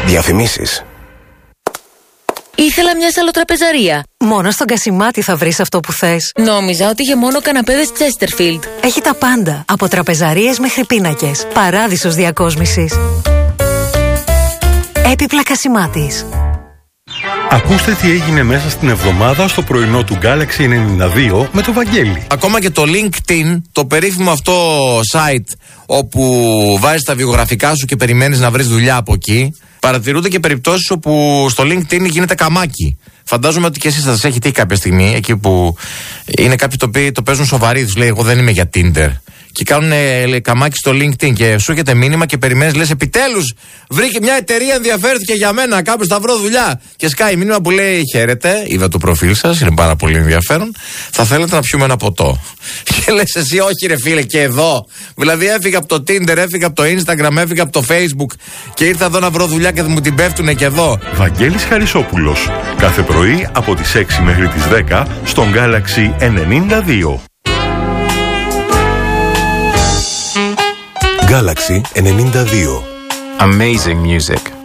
Διαφημίσεις. Ήθελα μια σαλοτραπεζαρία. Μόνο στον Κασιμάτη θα βρεις αυτό που θες. Νόμιζα ότι είχε μόνο καναπέδες Chesterfield. Έχει τα πάντα, από τραπεζαρίες μέχρι πίνακες. Παράδεισος διακόσμησης. Έπιπλα Κασιμάτης. Ακούστε τι έγινε μέσα στην εβδομάδα στο πρωινό του Galaxy 92 με το Βαγγέλη. Ακόμα και το LinkedIn, το περίφημο αυτό site όπου βάζεις τα βιογραφικά σου και περιμένεις να βρεις δουλειά από εκεί, παρατηρούνται και περιπτώσεις όπου στο LinkedIn γίνεται καμάκι. Φαντάζομαι ότι και εσείς θα σας έχει τύχει κάποια στιγμή εκεί που είναι κάποιοι το οποίοι το παίζουν σοβαροί. Τους λέει: εγώ δεν είμαι για Tinder. Και κάνουν καμάκι στο LinkedIn και σου έρχεται μήνυμα και περιμένεις, λες: επιτέλους βρήκε μια εταιρεία, ενδιαφέρθηκε για μένα, κάποιος θα βρω δουλειά. Και σκάει μήνυμα που λέει: χαίρετε, είδα το προφίλ σας, είναι πάρα πολύ ενδιαφέρον. Θα θέλετε να πιούμε ένα ποτό. Και λες εσύ: όχι, ρε φίλε, και εδώ. Δηλαδή έφυγα από το Tinder, έφυγα από το Instagram, έφυγα από το Facebook και ήρθα εδώ να βρω δουλειά και μου την πέφτουνε και εδώ. Βαγγέλης Χαρισόπουλος. Κάθε πρωί από τις 6 μέχρι τις 10 στον Galaxy 92. Galaxy 92. Amazing music.